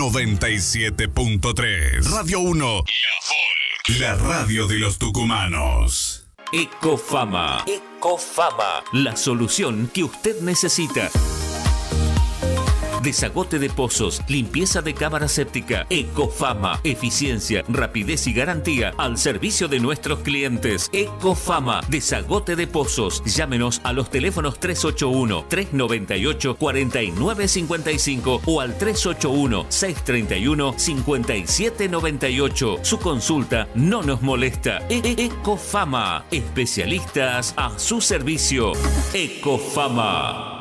97.3. Radio 1. La Folk. La radio de los tucumanos. Ecofama. Ecofama. La solución que usted necesita. Desagote de pozos, limpieza de cámara séptica. Ecofama, eficiencia, rapidez y garantía al servicio de nuestros clientes. Ecofama, desagote de pozos. Llámenos a los teléfonos 381-398-4955 o al 381-631-5798. Su consulta no nos molesta. Ecofama, especialistas a su servicio. Ecofama.